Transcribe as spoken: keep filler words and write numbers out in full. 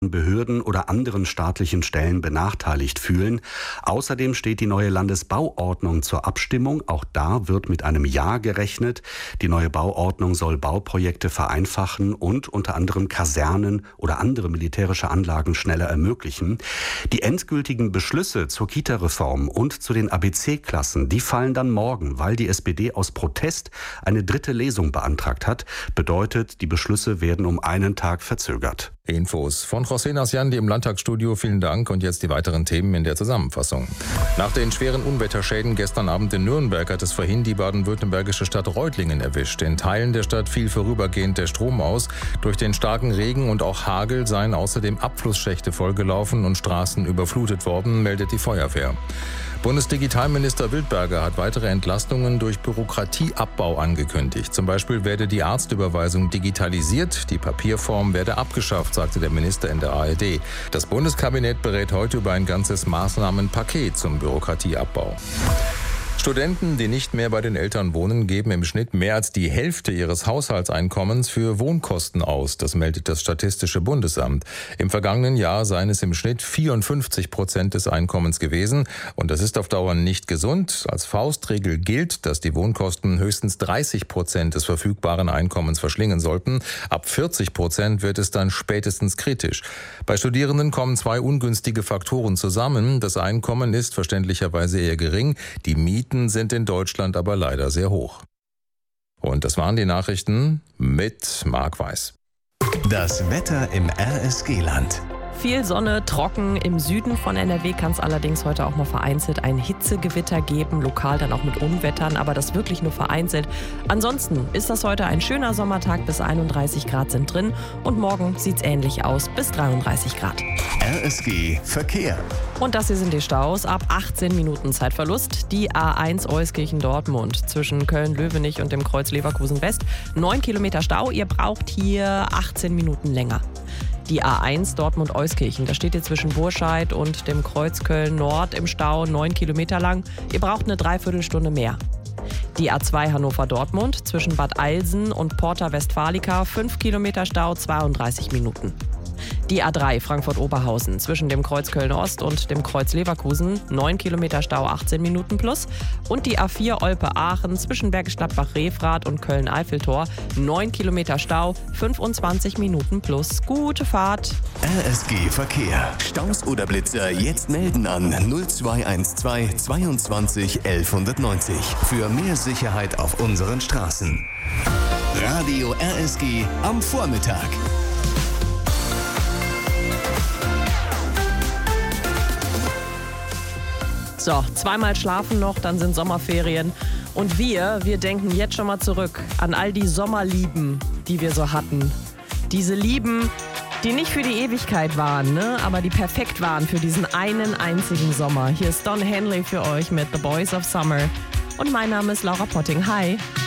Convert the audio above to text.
Behörden oder anderen staatlichen Stellen benachteiligt fühlen. Außerdem steht die neue Landesbauordnung zur Abstimmung. Auch da wird mit einem Ja gerechnet. Die neue Bauordnung soll Bauprojekte vereinfachen und unter anderem Kasernen oder andere militärische Anlagen schneller ermöglichen. Die endgültigen Beschlüsse zur Kita-Reform und zu den A B C-Klassen, die fallen dann morgen, weil die S P D aus Protest eine dritte Lesung beantragt hat. Bedeutet, die Beschlüsse werden um einen Tag verzögert. Infos von José Nasjandi im Landtagsstudio. Vielen Dank. Und jetzt die weiteren Themen in der Zusammenfassung. Nach den schweren Unwetterschäden gestern Abend in Nürnberg hat es vorhin die baden-württembergische Stadt Reutlingen erwischt. In Teilen der Stadt fiel vorübergehend der Strom aus. Durch den starken Regen und auch Hagel seien außerdem Abflussschächte vollgelaufen und Straßen überflutet worden, meldet die Feuerwehr. Bundesdigitalminister Wildberger hat weitere Entlastungen durch Bürokratieabbau angekündigt. Zum Beispiel werde die Arztüberweisung digitalisiert, die Papierform werde abgeschafft, sagte der Minister in der A R D. Das Bundeskabinett berät heute über ein ganzes Maßnahmenpaket zum Bürokratieabbau. Studenten, die nicht mehr bei den Eltern wohnen, geben im Schnitt mehr als die Hälfte ihres Haushaltseinkommens für Wohnkosten aus. Das meldet das Statistische Bundesamt. Im vergangenen Jahr seien es im Schnitt vierundfünfzig Prozent des Einkommens gewesen. Und das ist auf Dauer nicht gesund. Als Faustregel gilt, dass die Wohnkosten höchstens dreißig Prozent des verfügbaren Einkommens verschlingen sollten. Ab vierzig Prozent wird es dann spätestens kritisch. Bei Studierenden kommen zwei ungünstige Faktoren zusammen. Das Einkommen ist verständlicherweise eher gering. Die Mieten sind in Deutschland aber leider sehr hoch. Und das waren die Nachrichten mit Marc Weiß. Das Wetter im R S G-Land. Viel Sonne, trocken. Im Süden von N R W kann es allerdings heute auch mal vereinzelt ein Hitzegewitter geben, lokal dann auch mit Unwettern, aber das wirklich nur vereinzelt. Ansonsten ist das heute ein schöner Sommertag, bis einunddreißig Grad sind drin und morgen sieht es ähnlich aus, bis dreiunddreißig Grad. R S G Verkehr. Und das hier sind die Staus. Ab achtzehn Minuten Zeitverlust. Die A eins Euskirchen-Dortmund zwischen Köln-Löwenich und dem Kreuz Leverkusen-West. neun Kilometer Stau. Ihr braucht hier achtzehn Minuten länger. Die A eins Dortmund-Euskirchen, da steht ihr zwischen Burscheid und dem Kreuz Köln-Nord im Stau, neun Kilometer lang. Ihr braucht eine Dreiviertelstunde mehr. Die A zwei Hannover-Dortmund zwischen Bad Eilsen und Porta Westfalica, fünf Kilometer Stau, zweiunddreißig Minuten. Die A drei Frankfurt-Oberhausen zwischen dem Kreuz Köln-Ost und dem Kreuz Leverkusen, neun Kilometer Stau, achtzehn Minuten plus. Und die A vier Olpe-Aachen zwischen Bergisch Gladbach-Refrath und Köln-Eiffeltor, neun Kilometer Stau, fünfundzwanzig Minuten plus. Gute Fahrt. R S G Verkehr. Staus oder Blitzer jetzt melden an null zwei eins zwei zweiundzwanzig elf neunzig. Für mehr Sicherheit auf unseren Straßen. Radio R S G am Vormittag. So, zweimal schlafen noch, dann sind Sommerferien. Und wir, wir denken jetzt schon mal zurück an all die Sommerlieben, die wir so hatten. Diese Lieben, die nicht für die Ewigkeit waren, ne? Aber die perfekt waren für diesen einen einzigen Sommer. Hier ist Don Henley für euch mit The Boys of Summer. Und mein Name ist Laura Potting. Hi.